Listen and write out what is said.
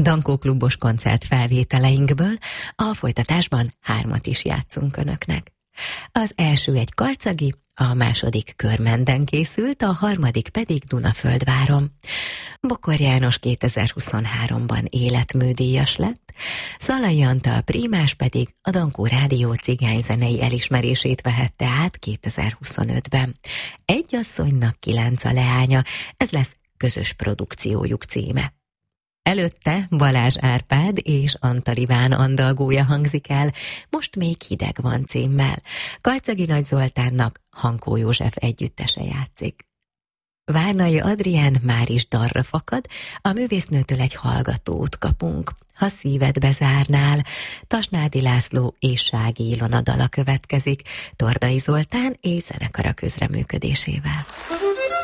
Dankó klubos koncert felvételeinkből, a folytatásban 3 is játszunk önöknek. Az első egy karcagi, a második Körmenden készült, a harmadik pedig Dunaföldváron. Bokor János 2023-ban életműdíjas lett, Szalai Antal prímás pedig a Dankó Rádió cigányzenei elismerését vehette át 2025-ben. Egy asszonynak 9 a leánya, ez lesz közös produkciójuk címe. Előtte Balázs Árpád és Antal Iván andalgója hangzik el, Most még hideg van címmel. Karcagi Nagy Zoltánnak Hankó József együttese játszik. Várnai Adrián már is darra fakad, a művésznőtől egy hallgatót kapunk. Ha szíved bezárnál, Tasnádi László és Sági Ilona dala következik, Tordai Zoltán és zenekara közreműködésével.